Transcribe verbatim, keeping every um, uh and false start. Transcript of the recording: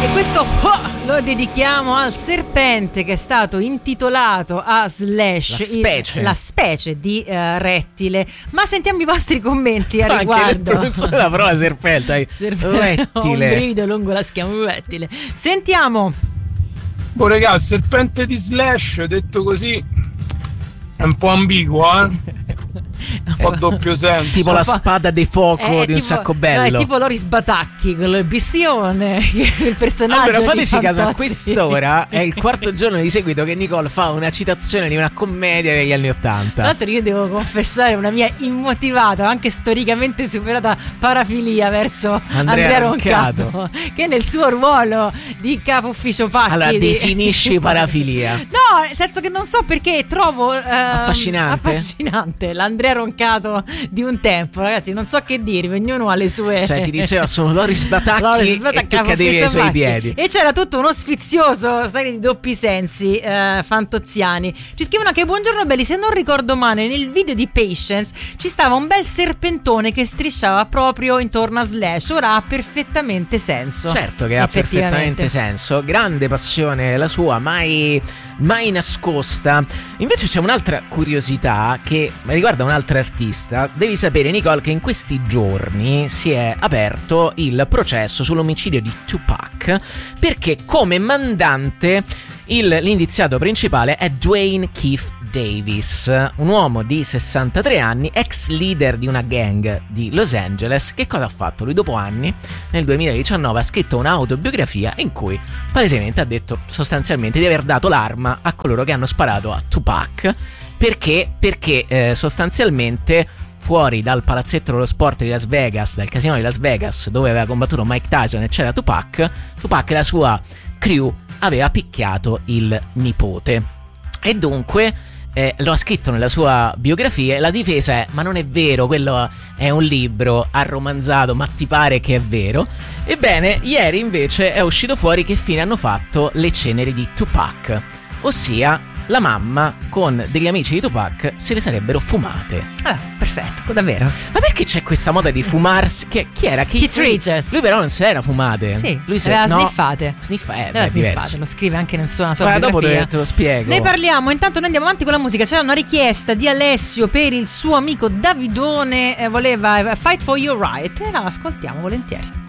E questo oh, lo dedichiamo al serpente che è stato intitolato a Slash, la specie, il, la specie di uh, rettile. Ma sentiamo i vostri commenti a no, riguardo. Anche non solo la parola serpente, serpente. rettile. Un brivido lungo la schiena, un rettile. Sentiamo. Oh ragazzi, il serpente di Slash, detto così, è un po' ambiguo, eh? Un po' doppio senso. Tipo la spada di fuoco è di un tipo, sacco bello. No, è tipo Loris Batacchi, quello Bistione, il personaggio. Allora fateci di caso, a Fantozzi. quest'ora è il quarto giorno di seguito che Nicole fa una citazione di una commedia degli anni Ottanta. Tra l'altro io devo confessare una mia immotivata, anche storicamente superata parafilia verso Andrea, Andrea Roncato, Roncato, che nel suo ruolo di capo ufficio pacchi. Allora di... definisci parafilia. No, nel senso che non so perché trovo ehm, affascinante. affascinante l'Andrea Roncato di un tempo, ragazzi, non so che dirvi, ognuno ha le sue. Cioè ti diceva sono Loris Batacchi, Loris Batacchi, e tu cadevi ai suoi piedi. E c'era tutto uno sfizioso serie di doppi sensi eh, fantozziani. Ci scrivono anche: buongiorno belli, se non ricordo male nel video di Patience ci stava un bel serpentone che strisciava proprio intorno a Slash. Ora ha perfettamente senso. Certo che ha perfettamente senso. Grande passione la sua, mai mai nascosta. Invece c'è un'altra curiosità che riguarda un'altra artista. Devi sapere, Nicole, che in questi giorni si è aperto il processo sull'omicidio di Tupac, perché come mandante il, l'indiziato principale è Dwayne Keith Davis, un uomo di sessantatré anni, ex leader di una gang di Los Angeles. Che cosa ha fatto? Lui dopo anni, nel duemiladiciannove, ha scritto un'autobiografia in cui palesemente ha detto sostanzialmente di aver dato l'arma a coloro che hanno sparato a Tupac. Perché? Perché eh, sostanzialmente fuori dal palazzetto dello sport di Las Vegas, dal casino di Las Vegas, dove aveva combattuto Mike Tyson e c'era Tupac, Tupac e la sua crew aveva picchiato il nipote. E dunque Eh, lo ha scritto nella sua biografia e la difesa è: ma non è vero, quello è un libro, ha romanzato, ma ti pare che è vero? Ebbene, ieri invece è uscito fuori che fine hanno fatto le ceneri di Tupac, ossia la mamma con degli amici di Tupac se le sarebbero fumate. Ah, perfetto, davvero. Ma perché c'è questa moda di fumarsi? Che, chi era? Keith, Keith Richards. Lui però non se le era fumate. Sì, lui se aveva no, sniffate. Sniffa, eh, Aveva beh, sniffate, diverso. lo scrive anche nel suo, sua Guarda, biografia. dopo te, te lo spiego. Ne parliamo, intanto noi andiamo avanti con la musica. C'era una richiesta di Alessio per il suo amico Davidone, eh, voleva Fight for Your Right, e la ascoltiamo volentieri.